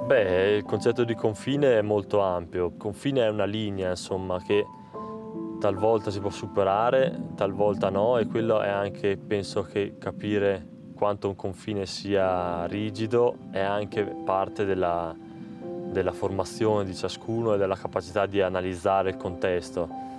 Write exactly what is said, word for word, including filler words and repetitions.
Beh, il concetto di confine è molto ampio. Confine è una linea, insomma, che talvolta si può superare, talvolta no, e quello è anche, penso che capire quanto un confine sia rigido è anche parte della, della formazione di ciascuno e della capacità di analizzare il contesto.